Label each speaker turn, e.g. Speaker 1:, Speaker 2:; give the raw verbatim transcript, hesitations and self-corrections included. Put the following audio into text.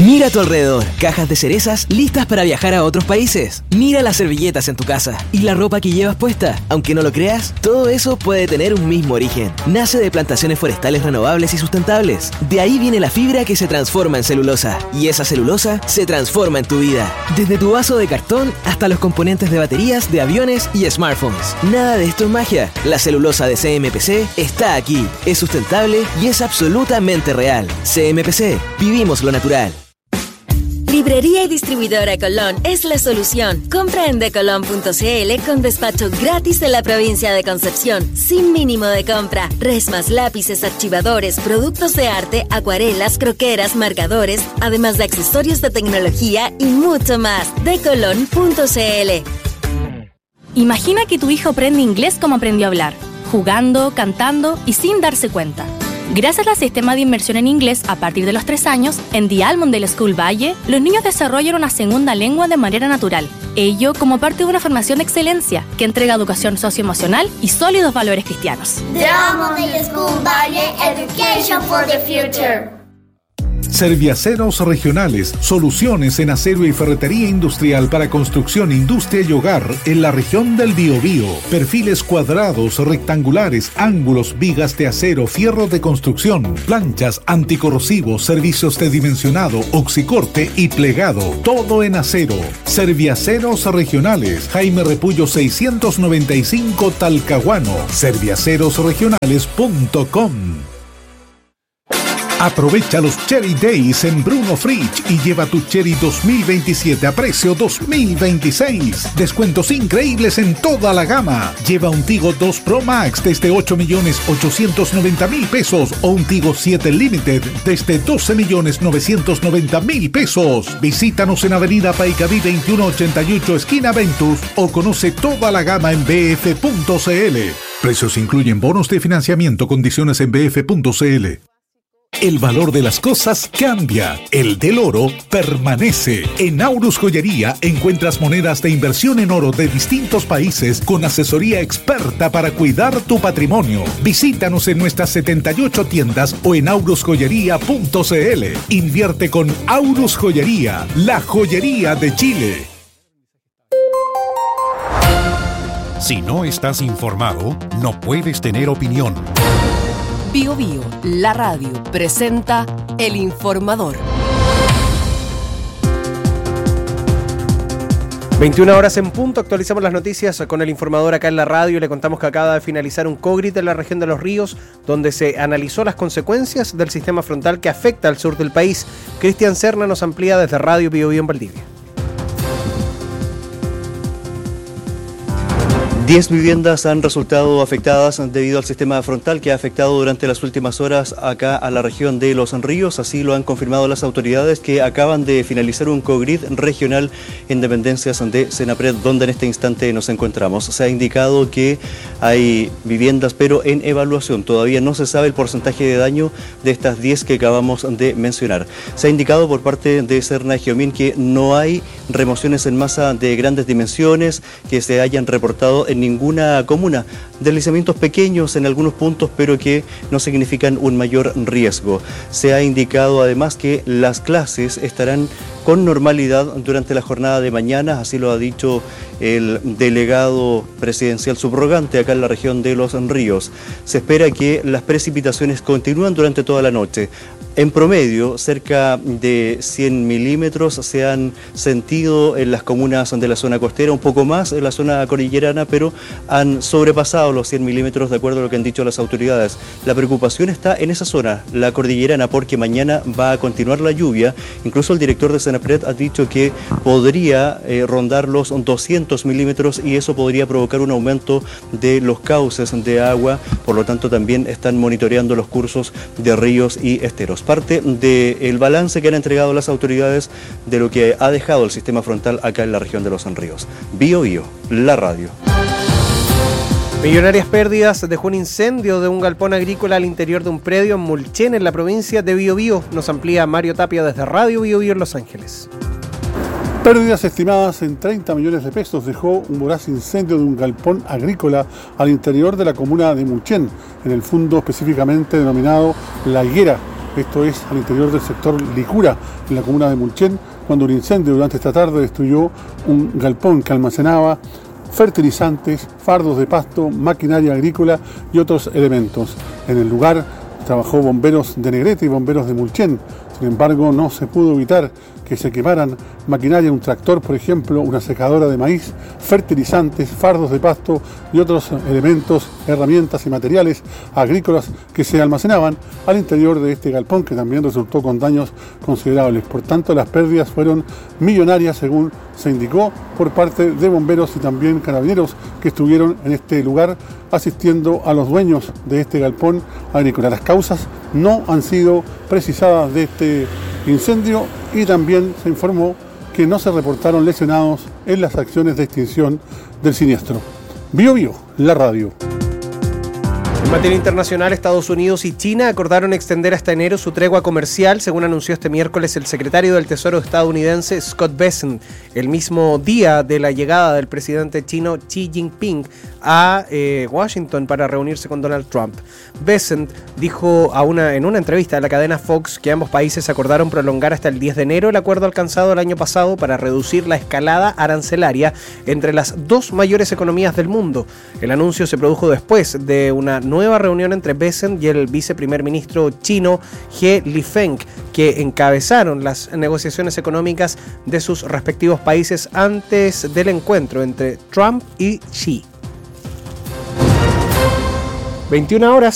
Speaker 1: Mira a tu alrededor, cajas de cerezas listas para viajar a otros países. Mira las servilletas en tu casa y la ropa que llevas puesta. Aunque no lo creas, todo eso puede tener un mismo origen. Nace de plantaciones forestales renovables y sustentables. De ahí viene la fibra que se transforma en celulosa. Y esa celulosa se transforma en tu vida. Desde tu vaso de cartón hasta los componentes de baterías de aviones y smartphones. Nada de esto es magia. La celulosa de C M P C está aquí. Es sustentable y es absolutamente real. C M P C. Vivimos lo natural.
Speaker 2: Librería y distribuidora Colón es la solución. Compra en decolón punto c l con despacho gratis en la provincia de Concepción, sin mínimo de compra. Resmas, lápices, archivadores, productos de arte, acuarelas, croqueras, marcadores, además de accesorios de tecnología y mucho más. decolón punto c l.
Speaker 3: Imagina que tu hijo aprende inglés como aprendió a hablar, jugando, cantando y sin darse cuenta. Gracias al sistema de inmersión en inglés a partir de los tres años, en The Almondale School Valle, los niños desarrollan una segunda lengua de manera natural. Ello como parte de una formación de excelencia que entrega educación socioemocional y sólidos valores cristianos.
Speaker 4: The Almondale School Valle, Education for the Future.
Speaker 5: Serviaceros Regionales, soluciones en acero y ferretería industrial para construcción, industria y hogar en la región del Biobío. Perfiles cuadrados, rectangulares, ángulos, vigas de acero, fierro de construcción, planchas, anticorrosivos, servicios de dimensionado, oxicorte y plegado. Todo en acero. Serviaceros Regionales, Jaime Repullo seiscientos noventa y cinco Talcahuano. serviaceros regionales punto com. Aprovecha los Cherry Days en Bruno Fridge y lleva tu Cherry dos mil veintisiete a precio dos mil veintiséis. Descuentos increíbles en toda la gama. Lleva un Tigo dos Pro Max desde ocho millones ochocientos noventa mil pesos o un Tigo siete Limited desde doce millones novecientos noventa mil pesos. Visítanos en Avenida Paicaví veintiuno ochenta y ocho, esquina Ventus, o conoce toda la gama en b f punto c l. Precios incluyen bonos de financiamiento, condiciones en b f punto c l. El valor de las cosas cambia, el del oro permanece. En Aurus Joyería encuentras monedas de inversión en oro de distintos países con asesoría experta para cuidar tu patrimonio. Visítanos en nuestras setenta y ocho tiendas o en aurus joyería punto c l. Invierte con Aurus Joyería, la joyería de Chile.
Speaker 6: Si no estás informado, no puedes tener opinión.
Speaker 7: Bio Bio, la radio, presenta El Informador.
Speaker 8: veintiuna horas en punto, actualizamos las noticias con El Informador acá en la radio. Le contamos que acaba de finalizar un COGRIT en la región de Los Ríos, donde se analizó las consecuencias del sistema frontal que afecta al sur del país. Cristian Serna nos amplía desde Radio Bio Bio en Valdivia.
Speaker 9: Diez viviendas han resultado afectadas debido al sistema frontal que ha afectado durante las últimas horas acá a la región de Los Ríos. Así lo han confirmado las autoridades que acaban de finalizar un COGRIT regional en dependencias de Senapred, donde en este instante nos encontramos. Se ha indicado que hay viviendas pero en evaluación. Todavía no se sabe el porcentaje de daño de estas diez que acabamos de mencionar. Se ha indicado por parte de Serna Geomín que no hay remociones en masa de grandes dimensiones que se hayan reportado en ninguna comuna, deslizamientos pequeños en algunos puntos pero que no significan un mayor riesgo. Se ha indicado además que las clases estarán con normalidad durante la jornada de mañana, así lo ha dicho el delegado presidencial subrogante acá en la región de Los Ríos. Se espera que las precipitaciones continúen durante toda la noche. En promedio, cerca de cien milímetros se han sentido en las comunas de la zona costera, un poco más en la zona cordillerana, pero han sobrepasado los cien milímetros de acuerdo a lo que han dicho las autoridades. La preocupación está en esa zona, la cordillerana, porque mañana va a continuar la lluvia. Incluso el director de Senapred ha dicho que podría eh, rondar los doscientos milímetros y eso podría provocar un aumento de los cauces de agua. Por lo tanto, también están monitoreando los cursos de ríos y esteros. Parte del balance que han entregado las autoridades de lo que ha dejado el sistema frontal acá en la región de Los Ríos. Bio Bio, la radio.
Speaker 8: Millonarias pérdidas dejó un incendio de un galpón agrícola al interior de un predio en Mulchen, en la provincia de Biobío. Nos amplía Mario Tapia desde Radio Biobío en Los Ángeles.
Speaker 10: Pérdidas estimadas en treinta millones de pesos dejó un voraz incendio de un galpón agrícola al interior de la comuna de Mulchen, en el fundo específicamente denominado La Higuera, esto es al interior del sector Licura, en la comuna de Mulchen, cuando un incendio durante esta tarde destruyó un galpón que almacenaba fertilizantes, fardos de pasto, maquinaria agrícola y otros elementos. En el lugar trabajó bomberos de Negrete y bomberos de Mulchen. Sin embargo, no se pudo evitar que se quemaran maquinaria, un tractor, por ejemplo, una secadora de maíz, fertilizantes, fardos de pasto y otros elementos, herramientas y materiales agrícolas que se almacenaban al interior de este galpón, que también resultó con daños considerables. Por tanto, las pérdidas fueron millonarias, según se indicó por parte de bomberos y también carabineros que estuvieron en este lugar asistiendo a los dueños de este galpón agrícola. Las causas no han sido precisadas de este incendio y también se informó que no se reportaron lesionados en las acciones de extinción del siniestro. Bio Bio, la radio.
Speaker 8: En materia internacional, Estados Unidos y China acordaron extender hasta enero su tregua comercial, según anunció este miércoles el secretario del Tesoro estadounidense Scott Bessent, el mismo día de la llegada del presidente chino Xi Jinping a eh, Washington para reunirse con Donald Trump. Bessent dijo a una, en una entrevista a la cadena Fox que ambos países acordaron prolongar hasta el diez de enero el acuerdo alcanzado el año pasado para reducir la escalada arancelaria entre las dos mayores economías del mundo. El anuncio se produjo después de una nueva reunión entre Bessent y el viceprimer ministro chino He Lifeng, que encabezaron las negociaciones económicas de sus respectivos países antes del encuentro entre Trump y Xi. veintiuna horas.